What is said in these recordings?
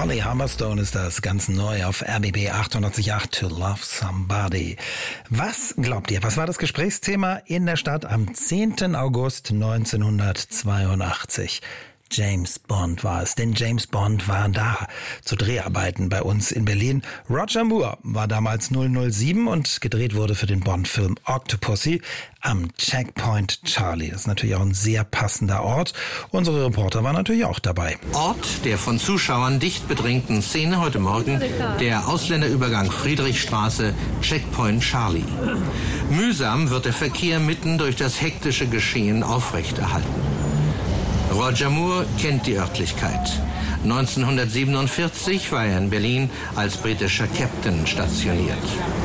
Charlie Humberstone ist das ganz neu auf RBB 888 To Love Somebody. Was glaubt ihr, was war das Gesprächsthema in der Stadt am 10. August 1982? James Bond war es, denn James Bond war da zu Dreharbeiten bei uns in Berlin. Roger Moore war damals 007 und gedreht wurde für den Bond-Film Octopussy am Checkpoint Charlie. Das ist natürlich auch ein sehr passender Ort. Unsere Reporter waren natürlich auch dabei. Ort der von Zuschauern dicht bedrängten Szene heute Morgen, der Ausländerübergang Friedrichstraße, Checkpoint Charlie. Mühsam wird der Verkehr mitten durch das hektische Geschehen aufrechterhalten. Roger Moore kennt die Örtlichkeit. 1947 war er in Berlin als britischer Captain stationiert.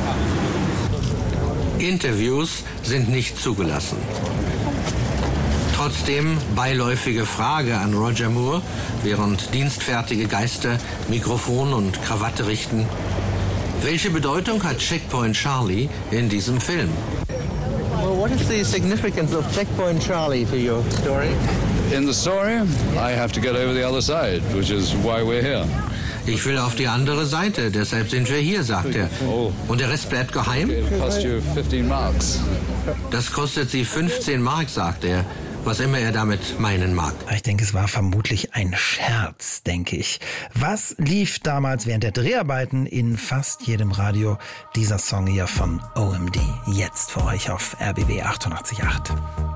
Interviews sind nicht zugelassen. Trotzdem beiläufige Frage an Roger Moore, während dienstfertige Geister Mikrofon und Krawatte richten. Welche Bedeutung hat Checkpoint Charlie in diesem Film? Well, what is the significance of Checkpoint Charlie to your story? In the story, I have to get over the other side, which is why we're here. Ich will auf die andere Seite, deshalb sind wir hier, sagt er. Und der Rest bleibt geheim? It cost you 15 marks. Das kostet Sie 15 Mark, sagt er. Was immer er damit meinen mag. Ich denke, es war vermutlich ein Scherz, denke ich. Was lief damals während der Dreharbeiten in fast jedem Radio? Dieser Song hier von OMD. Jetzt für euch auf RBB 888.